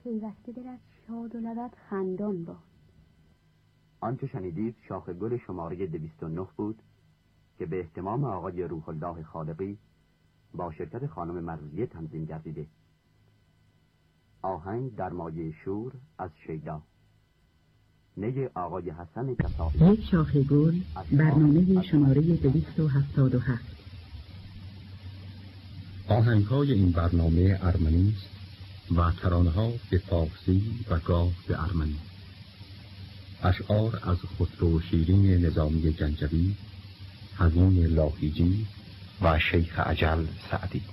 پیوسته دلش شاد و لبت خندان باد. آنچه شنیدید شاخ گل شماره 209 بود که به اهتمام آقای روح الله خالقی با شرکت خانم مرضیه تنظیم گردیده. آهنگ در مایه شور از شیدا، نی آقای حسن کسایی. یک شاخ گل، برنامه شماره 277. آهنگ‌های این برنامه ارمنی است و ترانه‌ها به فارسی و گاه به ارمنی. اشعار از خسرو شیرین نظامی گنجوی، حزین لاهیجی و شیخ اجل سعدی.